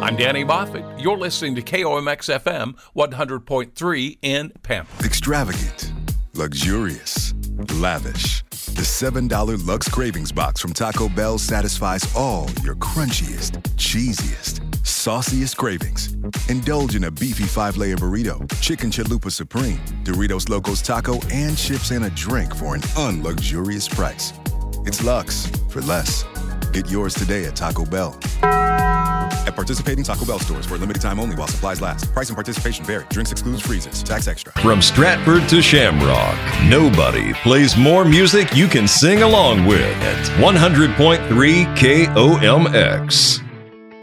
I'm Danny Moffett. You're listening to KOMX FM 100.3 in Pampa. Extravagant, luxurious, lavish. The $7 Lux Cravings Box from Taco Bell satisfies all your crunchiest, cheesiest, sauciest cravings. Indulge in a beefy 5-layer burrito, chicken chalupa supreme, Doritos Locos Taco, and chips and a drink for an unluxurious price. It's Lux for less. Get yours today at Taco Bell. At participating Taco Bell stores for a limited time only while supplies last. Price and participation vary. Drinks excludes freezes. Tax extra. From Stratford to Shamrock, nobody plays more music you can sing along with at 100.3 KOMX.